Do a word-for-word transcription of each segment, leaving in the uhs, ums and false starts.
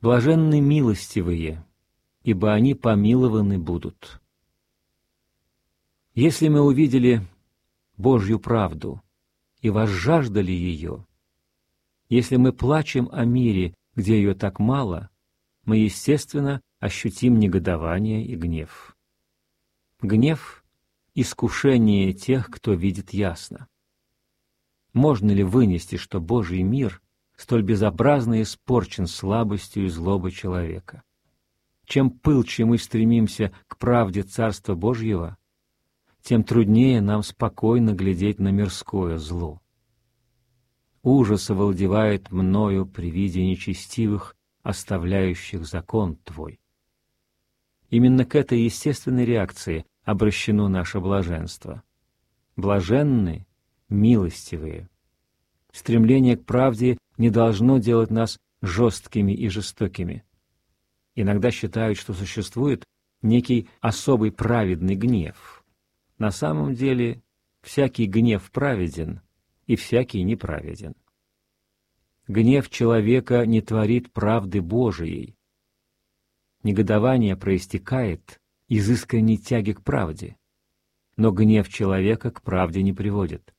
Блаженны милостивые, ибо они помилованы будут. Если мы увидели Божью правду и возжаждали ее, если мы плачем о мире, где ее так мало, мы, естественно, ощутим негодование и гнев. Гнев — искушение тех, кто видит ясно. Можно ли вынести, что Божий мир столь безобразно испорчен слабостью и злобой человека? Чем пылче мы стремимся к правде Царства Божьего, тем труднее нам спокойно глядеть на мирское зло. Ужас овладевает мною при виде нечестивых, оставляющих закон Твой. Именно к этой естественной реакции обращено наше блаженство. Блаженны милостивые. Стремление к правде не должно делать нас жесткими и жестокими. Иногда считают, что существует некий особый праведный гнев. На самом деле, всякий гнев праведен, и всякий неправеден. Гнев человека не творит правды Божией. Негодование проистекает из искренней тяги к правде, но гнев человека к правде не приводит.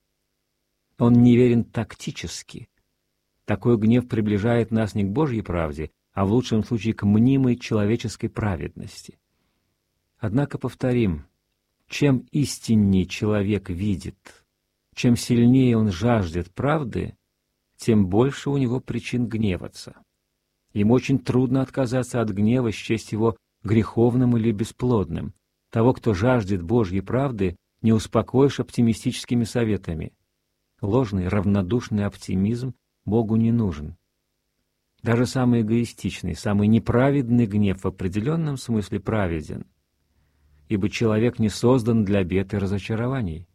Он неверен тактически. Такой гнев приближает нас не к Божьей правде, а в лучшем случае к мнимой человеческой праведности. Однако повторим, чем истиннее человек видит, чем сильнее он жаждет правды, тем больше у него причин гневаться. Ему очень трудно отказаться от гнева, счесть его греховным или бесплодным. Того, кто жаждет Божьей правды, не успокоишь оптимистическими советами. Ложный, равнодушный оптимизм Богу не нужен. Даже самый эгоистичный, самый неправедный гнев в определенном смысле праведен, ибо человек не создан для бед и разочарований.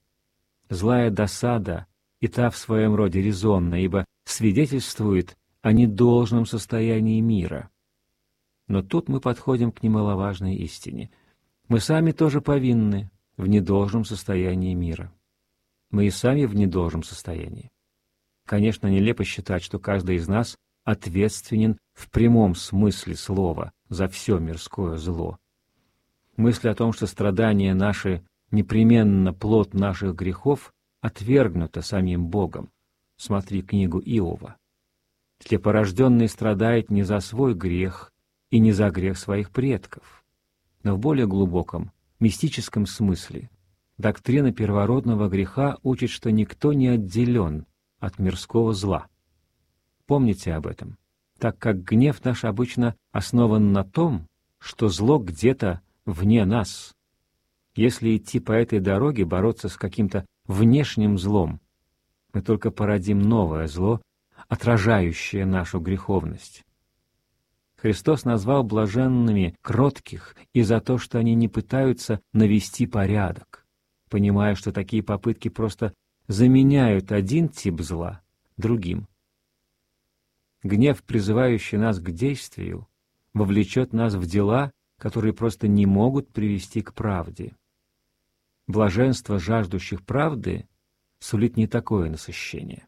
Злая досада и та в своем роде резонна, ибо свидетельствует о недолжном состоянии мира. Но тут мы подходим к немаловажной истине. Мы сами тоже повинны в недолжном состоянии мира. Мы и сами в недолжном состоянии. Конечно, нелепо считать, что каждый из нас ответственен в прямом смысле слова за все мирское зло. Мысль о том, что страдания наши непременно плод наших грехов, отвергнута самим Богом. Смотри книгу Иова. Слепорожденный страдает не за свой грех и не за грех своих предков, но в более глубоком, мистическом смысле доктрина первородного греха учит, что никто не отделен от мирского зла. Помните об этом, так как гнев наш обычно основан на том, что зло где-то вне нас. Если идти по этой дороге, бороться с каким-то внешним злом, мы только породим новое зло, отражающее нашу греховность. Христос назвал блаженными кротких и за то, что они не пытаются навести порядок, понимая, что такие попытки просто заменяют один тип зла другим. Гнев, призывающий нас к действию, вовлечет нас в дела, которые просто не могут привести к правде. Блаженство жаждущих правды сулит не такое насыщение.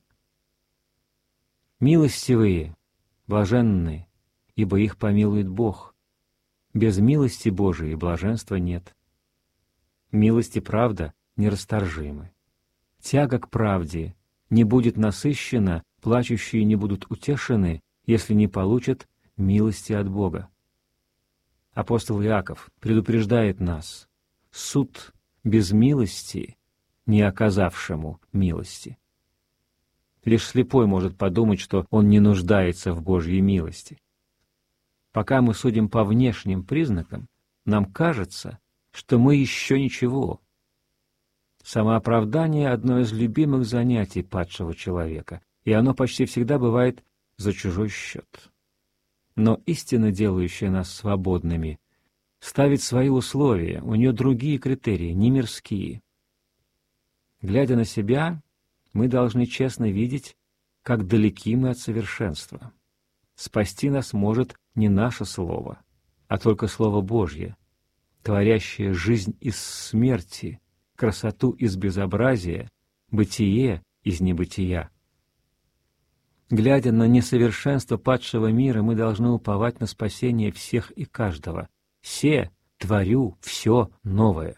Милостивые, блаженны, ибо их помилует Бог. Без милости Божией блаженства нет. Милость и правда нерасторжимы. Тяга к правде не будет насыщена, плачущие не будут утешены, если не получат милости от Бога. Апостол Иаков предупреждает нас: суд без милости, не оказавшему милости. Лишь слепой может подумать, что он не нуждается в Божьей милости. Пока мы судим по внешним признакам, нам кажется, что мы еще ничего. Самооправдание — одно из любимых занятий падшего человека, и оно почти всегда бывает за чужой счет. Но истина, делающая нас свободными, ставит свои условия, у нее другие критерии, не мирские. Глядя на себя, мы должны честно видеть, как далеки мы от совершенства. Спасти нас может не наше слово, а только Слово Божье, творящее жизнь из смерти, красоту из безобразия, бытие из небытия. Глядя на несовершенство падшего мира, мы должны уповать на спасение всех и каждого. «Се творю все новое».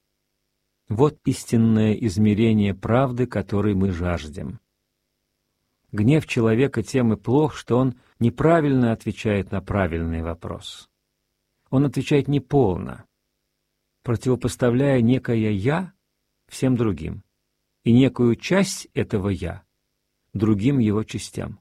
Вот истинное измерение правды, которой мы жаждем. Гнев человека тем и плох, что он неправильно отвечает на правильный вопрос. Он отвечает неполно, противопоставляя некое «я» всем другим и некую часть этого «я» другим его частям.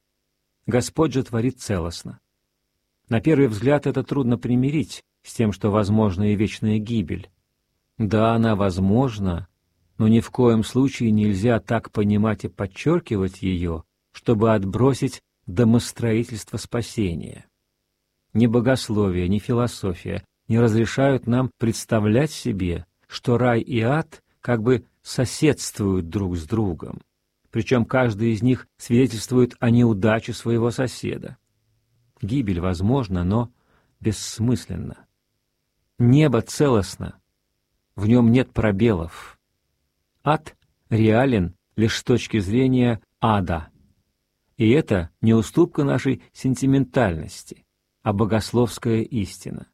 Господь же творит целостно. На первый взгляд это трудно примирить с тем, что возможна и вечная гибель. Да, она возможна, но ни в коем случае нельзя так понимать и подчеркивать ее, чтобы отбросить домостроительство спасения. Ни богословие, ни философия не разрешают нам представлять себе, что рай и ад как бы соседствуют друг с другом, причем каждый из них свидетельствует о неудаче своего соседа. Гибель возможна, но бессмысленна. Небо целостно, в нем нет пробелов. Ад реален лишь с точки зрения ада. И это не уступка нашей сентиментальности, а богословская истина.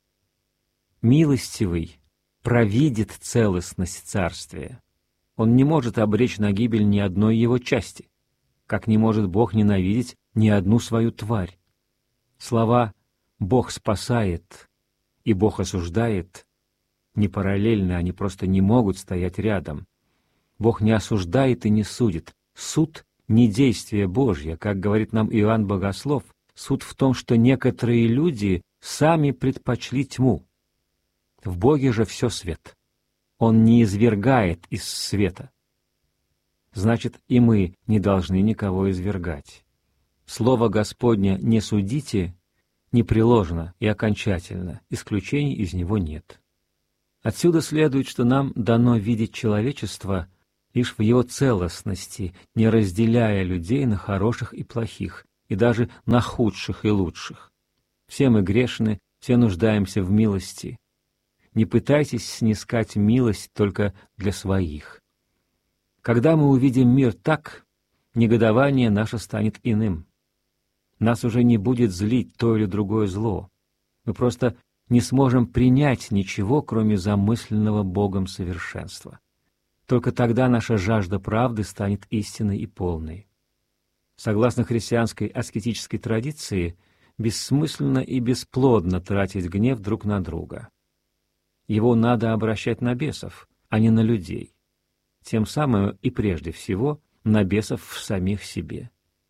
Милостивый провидит целостность царствия. Он не может обречь на гибель ни одной его части, как не может Бог ненавидеть ни одну свою тварь. Слова «Бог спасает» и «Бог осуждает» не параллельны, они просто не могут стоять рядом. Бог не осуждает и не судит. Суд — не действие Божье, как говорит нам Иоанн Богослов. Суд в том, что некоторые люди сами предпочли тьму. В Боге же все свет. Он не извергает из света. Значит, и мы не должны никого извергать. Слово Господня «не судите» непреложно и окончательно, исключений из него нет. Отсюда следует, что нам дано видеть человечество лишь в его целостности, не разделяя людей на хороших и плохих, и даже на худших и лучших. Все мы грешны, все нуждаемся в милости. Не пытайтесь снискать милость только для своих. Когда мы увидим мир так, негодование наше станет иным. Нас уже не будет злить то или другое зло. Мы просто не сможем принять ничего, кроме замысленного Богом совершенства. Только тогда наша жажда правды станет истинной и полной. Согласно христианской аскетической традиции, бессмысленно и бесплодно тратить гнев друг на друга. Его надо обращать на бесов, а не на людей. Тем самым и прежде всего на бесов в самих себе.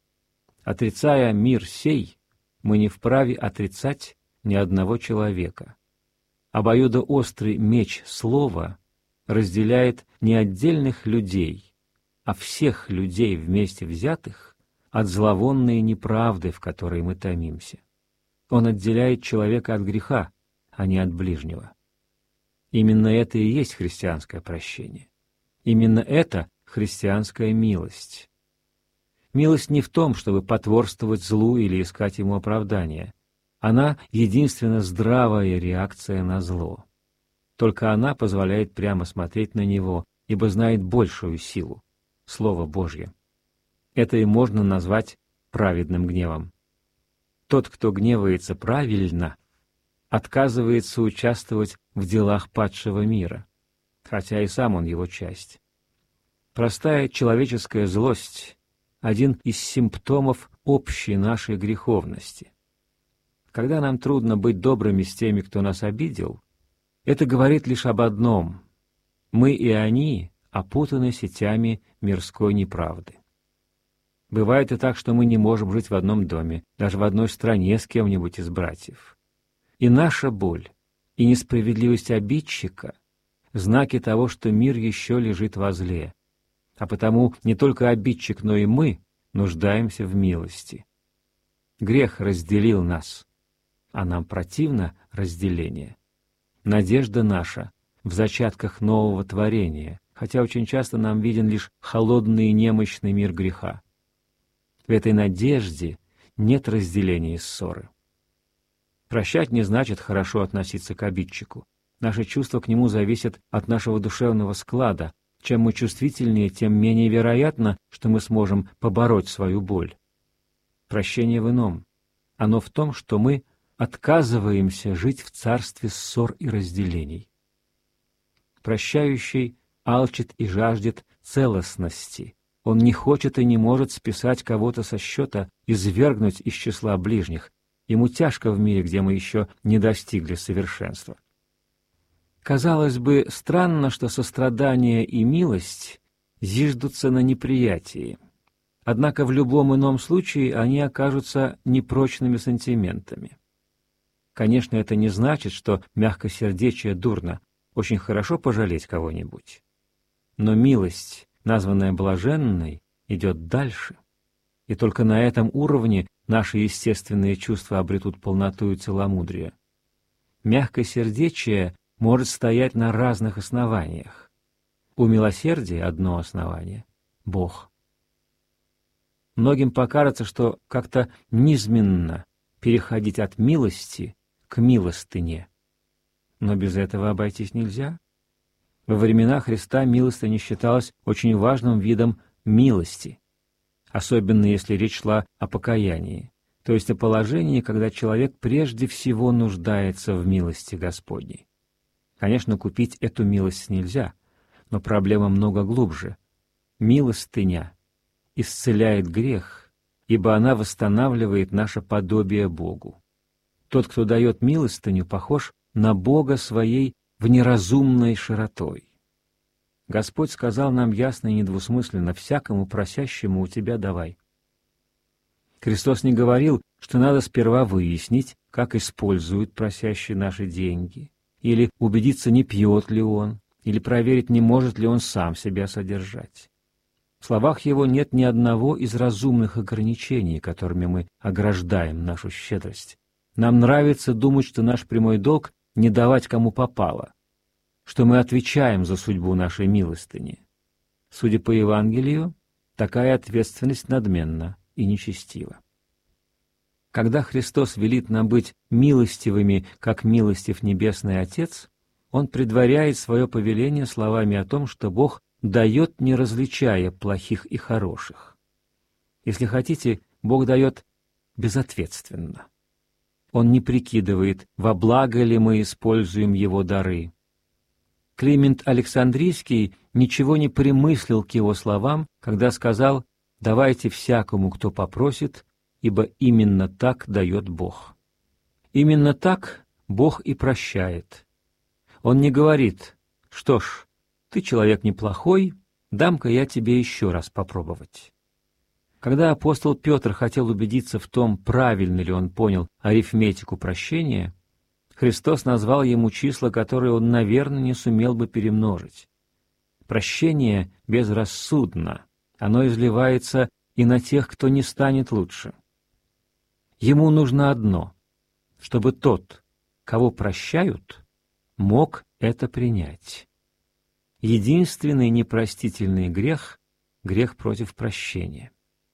Отрицая мир сей, мы не вправе отрицать ни одного человека. Обоюдоострый меч слова разделяет не отдельных людей, а всех людей вместе взятых от зловонной неправды, в которой мы томимся. Он отделяет человека от греха, а не от ближнего. Именно это и есть христианское прощение. Именно это христианская милость. Милость не в том, чтобы потворствовать злу или искать ему оправдания. Она единственно здравая реакция на зло. Только она позволяет прямо смотреть на него, ибо знает большую силу — Слово Божье. Это и можно назвать праведным гневом. Тот, кто гневается правильно, отказывается участвовать в делах падшего мира, хотя и сам он его часть. Простая человеческая злость — один из симптомов общей нашей греховности. Когда нам трудно быть добрыми с теми, кто нас обидел, это говорит лишь об одном — мы и они опутаны сетями мирской неправды. Бывает и так, что мы не можем жить в одном доме, даже в одной стране с кем-нибудь из братьев. И наша боль, и несправедливость обидчика — знаки того, что мир еще лежит во зле, а потому не только обидчик, но и мы нуждаемся в милости. Грех разделил нас, а нам противно разделение. Надежда наша в зачатках нового творения, хотя очень часто нам виден лишь холодный и немощный мир греха. В этой надежде нет разделения и ссоры. Прощать не значит хорошо относиться к обидчику. Наши чувства к нему зависят от нашего душевного склада. Чем мы чувствительнее, тем менее вероятно, что мы сможем побороть свою боль. Прощение в ином. Оно в том, что мы отказываемся жить в царстве ссор и разделений. Прощающий алчит и жаждет целостности. Он не хочет и не может списать кого-то со счета, извергнуть из числа ближних. Ему тяжко в мире, где мы еще не достигли совершенства. Казалось бы, странно, что сострадание и милость зиждутся на неприятии. Однако в любом ином случае они окажутся непрочными сантиментами. Конечно, это не значит, что мягкосердечие дурно, очень хорошо пожалеть кого-нибудь. Но милость, названная блаженной, идет дальше, и только на этом уровне наши естественные чувства обретут полноту и целомудрие. Мягкосердечие может стоять на разных основаниях. У милосердия одно основание — Бог. Многим покажется, что как-то низменно переходить от милости к милостыне. Но без этого обойтись нельзя. Во времена Христа милостыня считалась очень важным видом милости, особенно если речь шла о покаянии, то есть о положении, когда человек прежде всего нуждается в милости Господней. Конечно, купить эту милость нельзя, но проблема много глубже. Милостыня исцеляет грех, ибо она восстанавливает наше подобие Богу. Тот, кто дает милостыню, похож на Бога своей внеразумной широтой. Господь сказал нам ясно и недвусмысленно: «Всякому просящему у тебя давай». Христос не говорил, что надо сперва выяснить, как использует просящий наши деньги, или убедиться, не пьет ли он, или проверить, не может ли он сам себя содержать. В словах его нет ни одного из разумных ограничений, которыми мы ограждаем нашу щедрость. Нам нравится думать, что наш прямой долг — не давать кому попало, что мы отвечаем за судьбу нашей милостыни. Судя по Евангелию, такая ответственность надменна и нечестива. Когда Христос велит нам быть милостивыми, как милостив Небесный Отец, Он предваряет свое повеление словами о том, что Бог дает, не различая плохих и хороших. Если хотите, Бог дает безответственно. Он не прикидывает, во благо ли мы используем Его дары. Климент Александрийский ничего не примыслил к его словам, когда сказал: «Давайте всякому, кто попросит, ибо именно так дает Бог». Именно так Бог и прощает. Он не говорит: «Что ж, ты человек неплохой, дам-ка я тебе еще раз попробовать». Когда апостол Петр хотел убедиться в том, правильно ли он понял арифметику прощения, Христос назвал ему числа, которые он, наверное, не сумел бы перемножить. Прощение безрассудно, оно изливается и на тех, кто не станет лучше. Ему нужно одно — чтобы тот, кого прощают, мог это принять. Единственный непростительный грех — грех против прощения.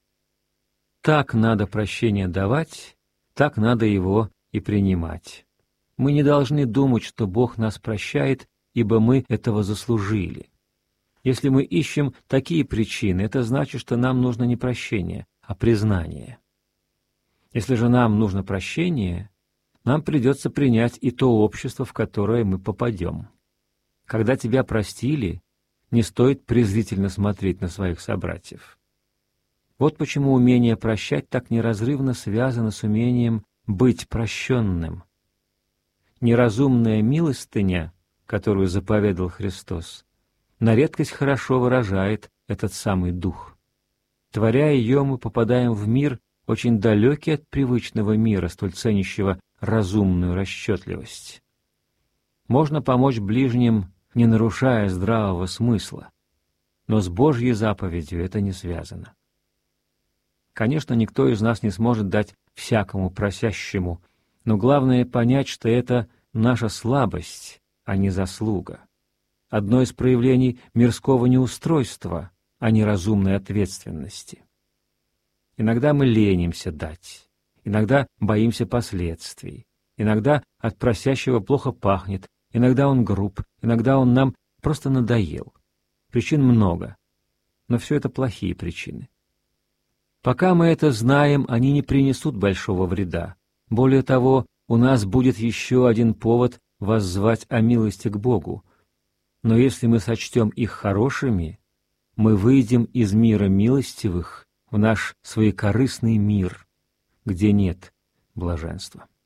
Так надо прощение давать, так надо его и принимать. Мы не должны думать, что Бог нас прощает, ибо мы этого заслужили. Если мы ищем такие причины, это значит, что нам нужно не прощение, а признание. Если же нам нужно прощение, нам придется принять и то общество, в которое мы попадем. Когда тебя простили, не стоит презрительно смотреть на своих собратьев. Вот почему умение прощать так неразрывно связано с умением быть прощенным. Неразумная милостыня, которую заповедал Христос, на редкость хорошо выражает этот самый дух. Творя ее, мы попадаем в мир, очень далекий от привычного мира, столь ценящего разумную расчетливость. Можно помочь ближним, не нарушая здравого смысла, но с Божьей заповедью это не связано. Конечно, никто из нас не сможет дать всякому просящему, но главное понять, что это наша слабость, а не заслуга. Одно из проявлений мирского неустройства, а не разумной ответственности. Иногда мы ленимся дать, иногда боимся последствий, иногда от просящего плохо пахнет, иногда он груб, иногда он нам просто надоел. Причин много, но все это плохие причины. Пока мы это знаем, они не принесут большого вреда. Более того, у нас будет еще один повод воззвать о милости к Богу. Но если мы сочтем их хорошими, мы выйдем из мира милостивых в наш своекорыстный мир, где нет блаженства.